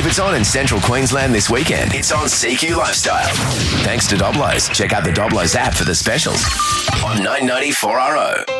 it's on in central Queensland this weekend, it's on CQ Lifestyle. Thanks to Doblos. Check out the Doblos app for the specials on 994RO.